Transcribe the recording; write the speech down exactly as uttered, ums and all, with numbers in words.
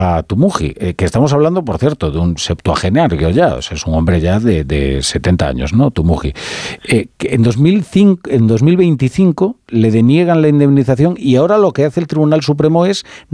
a Tumuji, eh, que estamos hablando, por cierto, de un septuagenario ya, o sea, es un hombre ya de, de setenta años, ¿no? Tumuji. Eh, que en, dos mil cinco, en dos mil veinticinco le deniegan la indemnización y ahora lo que hace el Tribunal Supremo es